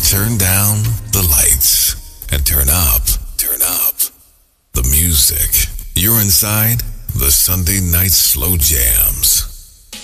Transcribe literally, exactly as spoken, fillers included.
Turn down the lights and turn up, turn up the music. You're inside the Sunday Night Slow Jams.